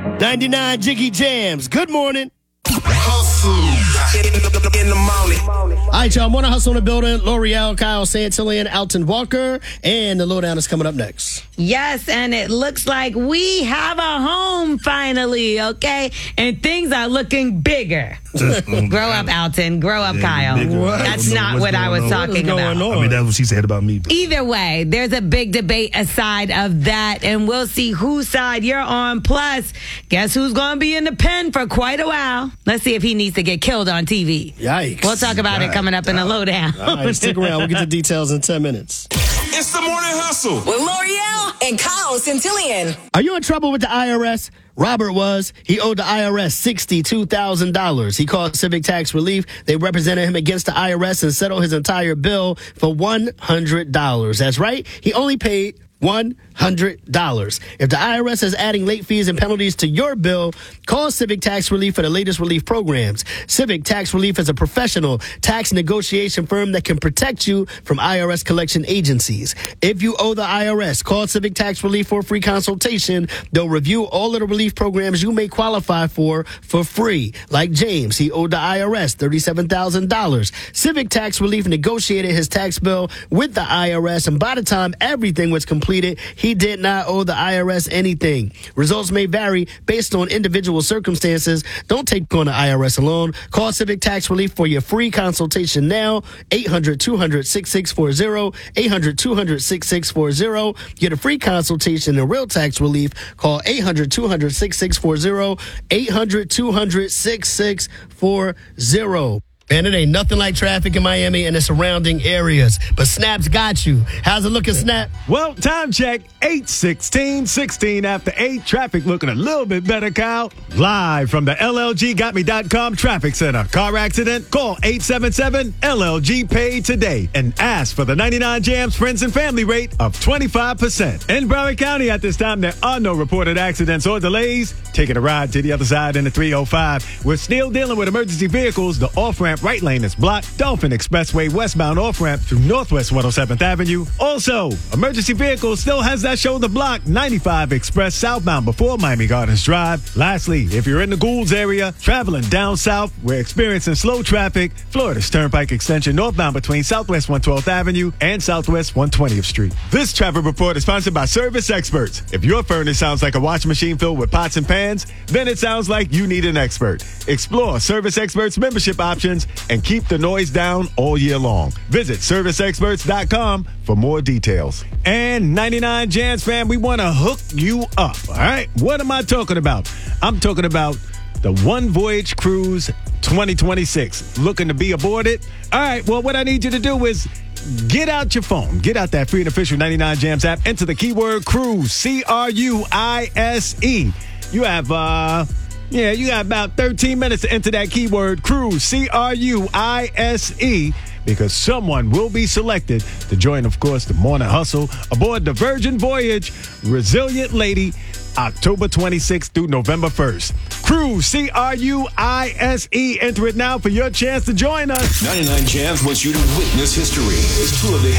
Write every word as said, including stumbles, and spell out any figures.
ninety-nine Jiggy Jams. Good morning. In the morning. All right, y'all. Morning Hustle in the building. L'Oreal, Kyle Santillan, Alton Walker, and the Lowdown is coming up next. Yes, and it looks like we have a home finally, okay? And things are looking bigger. Grow up, Alton. Grow up, Yeah, Kyle. bigger. That's I don't know not what's what I going was on. talking What is about. going on? I mean, that's what she said about me. But Either way, there's a big debate aside of that, and we'll see whose side you're on. Plus, guess who's going to be in the pen for quite a while? Let's see if he needs to get killed on T V. Yikes. We'll talk about it coming up in the Lowdown. All right, stick around. We'll get the details in ten minutes. It's the morning hustle. With L'Oreal and Kyle Santillan. Are you in trouble with the I R S? Robert was. He owed the I R S sixty-two thousand dollars. He called Civic Tax Relief. They represented him against the I R S and settled his entire bill for one hundred dollars. That's right. He only paid one hundred dollars. If the I R S is adding late fees and penalties to your bill, call Civic Tax Relief for the latest relief programs. Civic Tax Relief is a professional tax negotiation firm that can protect you from I R S collection agencies. If you owe the I R S, call Civic Tax Relief for a free consultation. They'll review all of the relief programs you may qualify for for free. Like James, he owed the I R S thirty-seven thousand dollars. Civic Tax Relief negotiated his tax bill with the I R S, and by the time everything was completed, he did not owe the I R S anything. Results may vary based on individual circumstances. Don't take on the I R S alone. Call Civic Tax Relief for your free consultation now. eight hundred, two hundred, sixty-six forty. eight hundred, two hundred, sixty-six forty. Get a free consultation and real tax relief. Call eight hundred, two hundred, sixty-six forty. eight hundred, two hundred, sixty-six forty. Man, it ain't nothing like traffic in Miami and the surrounding areas. But Snap's got you. How's it looking, Snap? Well, time check, eight sixteen, sixteen after eight. Traffic looking a little bit better, Kyle. Live from the L L G got me dot com Traffic Center. Car accident? Call eight seven seven L L G Pay today and ask for the ninety-nine Jams Friends and Family rate of twenty-five percent. In Broward County at this time, there are no reported accidents or delays. Taking a ride to the other side in the three oh five. We're still dealing with emergency vehicles. The off-ramp right lane is blocked. Dolphin Expressway westbound off-ramp through Northwest one oh seventh Avenue. Also, emergency vehicle still has that shoulder blocked. ninety-five Express southbound before Miami Gardens Drive. Lastly, if you're in the Goulds area, traveling down south, we're experiencing slow traffic. Florida's Turnpike Extension northbound between Southwest one twelfth Avenue and Southwest one twentieth Street. This traffic report is sponsored by Service Experts. If your furnace sounds like a washing machine filled with pots and pans, then it sounds like you need an expert. Explore Service Experts membership options and keep the noise down all year long. Visit service experts dot com for more details. And ninety-nine Jams fam, we want to hook you up, all right? What am I talking about? I'm talking about the One Voyage Cruise twenty twenty-six. Looking to be aboard it? All right, well, what I need you to do is get out your phone. Get out that free and official ninety-nine Jams app. Enter the keyword cruise, C R U I S E. You have, uh... Yeah, you got about thirteen minutes to enter that keyword cruise, C R U I S E, because someone will be selected to join, of course, the Morning Hustle aboard the Virgin Voyage Resilient Lady, October twenty-sixth through November first. Cruise, C R U I S E. Enter it now for your chance to join us. ninety-nine Jams wants you to witness history as two of the